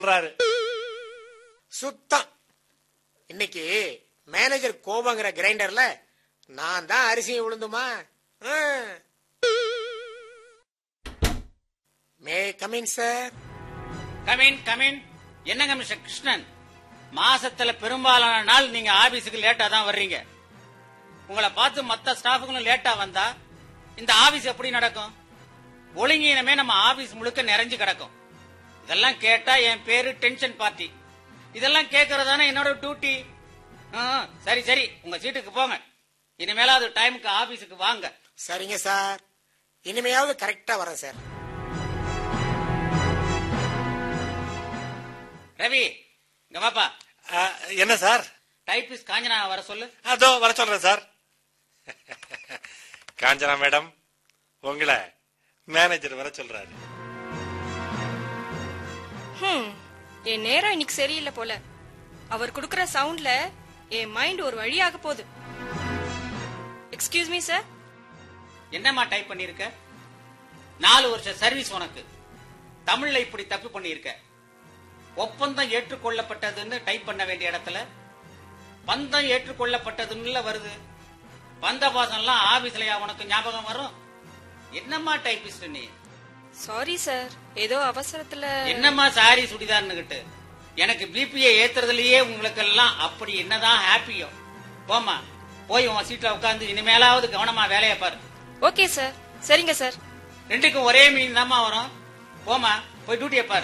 சொல்றாரு. சுத்தம். இன்னைக்கு மேனேஜர் கோபங்கிற கிரைண்டர்ல நான் தான் அரிசியை உளுந்துமா. May come in sir. Come in come in. என்னங்க மிஸ்டர் கிருஷ்ணன், மாசத்துல பெரும்பாலான நாள் நீங்க ஆபீஸுக்கு லேட்டா தான் வர்றீங்க. உங்களை பார்த்து மத்த ஸ்டாஃபுகளும் லேட்டா வந்தா இந்த ஆபீஸ் எப்படி நடக்கும்? ஒழுங்கீனமே நம்ம ஆபீஸ் முழுக்க நிறைஞ்சு கிடக்கும். இதெல்லாம் கேட்டா என் பேரு டென்ஷன் பார்ட்டி. இதெல்லாம் கேட்கறதானே என்னோட டியூட்டி. சரி சரி, உங்க சீட்டுக்கு போங்க. இனிமேலாவது டைமுக்கு ஆபீஸுக்கு வாங்க. சரிங்க சார், இனிமையாவது கரெக்டா வரேன் சார். ரவி, இங்க வாப்பா. என்ன சார்? டைபிஸ்ட் காஞ்சனா வர சொல்லு. அதோ வர சொல்றேன் சார். காஞ்சனா மேடம், உங்களை மேனேஜர் வர சொல்றாரு. என் நேரம் இன்னைக்கு சரியில்லை போல. அவர் குடுக்கற சவுண்ட்ல என் மைண்ட் ஒரு வழியாக போகுது. Excuse me sir. என்னம்மா டைப் பண்ணிருக்க? 4 வருஷ சர்வீஸ் உனக்கு. தமிழ்ல இப்படி தப்பு பண்ணிருக்க. ஒப்பந்தம் ஏற்றுக்கொள்ளப்பட்டதுன்னு டைப் பண்ண வேண்டிய இடத்துல பந்தம் ஏற்றுக்கொள்ளப்பட்டதுன்னு வருது. பந்த பாசம்லாம் ஆபீஸ்லயா உனக்கு ஞாபகம் வரும்? என்னம்மா டைபிஸ்ட் நீ? சாரி சார், ஏதோ அவசரத்துல. என்னம்மா சாரி சுடிதார்னுகிட்டு? எனக்கு பிபிஏ ஏத்துறதுலயே உங்களுக்கு எல்லாம் அப்படி என்னதான் ஹாப்பியோ. போமா, போய் உன் சீட்ல உட்கார்ந்து இனிமேலாவது கவனமா வேலையை பாரு. Okay sir. சரிங்க சார். ரெண்டுக்கும் ஒரே மீன் தாமா வரும். போமா, போய் டியூட்டியை பாரு.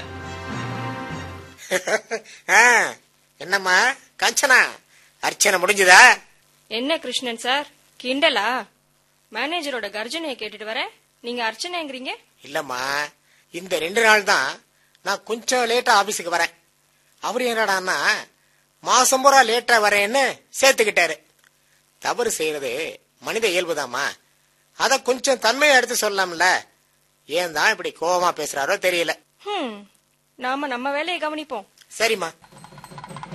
என்னம்மா காஞ்சனா, அர்ச்சனை முடிஞ்சுதா? என்ன கிருஷ்ணன் சார், கிண்டலா? மேனேஜரோட கர்ஜனையை கேட்டுட்டு வரேன், நீங்க அர்ச்சனைங்கிறீங்க. இல்லம்மா, இந்த 2 நாள் தான் நான் கொஞ்சம் லேட்டா ஆபீஸுக்கு வரேன். அவரு என்னடான்னா மாசம் பூரா லேட்டா வரேன்னு சேர்த்துக்கிட்டாரு. தவறு செய்யறது மனித இயல்புதாம்மா. அத கொஞ்சம் தன்மையா எடுத்து சொல்லலாம்ல. ஏன் தான் இப்படி கோவமா பேசுறாரோ தெரியல. நாம நம்ம வேலையை கவனிப்போம். சரிம்மா.